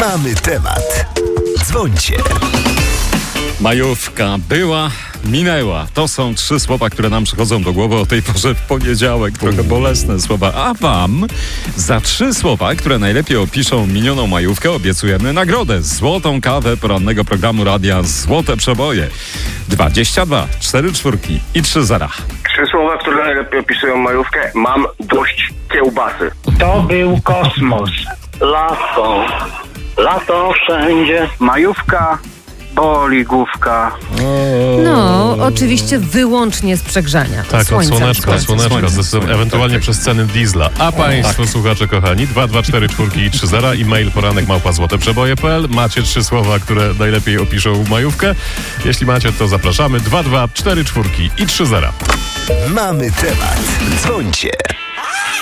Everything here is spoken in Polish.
Mamy temat. Dzwońcie. Majówka była, minęła. To są 3 słowa, które nam przychodzą do głowy o tej porze w poniedziałek. Trochę bolesne słowa. A wam za 3 słowa, które najlepiej opiszą minioną majówkę, obiecujemy nagrodę. Złotą kawę porannego programu radia Złote Przeboje. 22 44 i 30. 3 słowa, które najlepiej opisują majówkę. Mam dość kiełbasy. To był kosmos. Lato. Lato wszędzie. Majówka. Boli główka. No, oczywiście wyłącznie z przegrzania. Tak, od Słońca. słoneczka, ewentualnie przez ceny diesla. A państwo, słuchacze kochani, 224 i 30 i mail poranek@złoteprzeboje.pl. Macie 3 słowa, które najlepiej opiszą majówkę. Jeśli macie, to zapraszamy. 224 i 30. Mamy temat. Dzwońcie.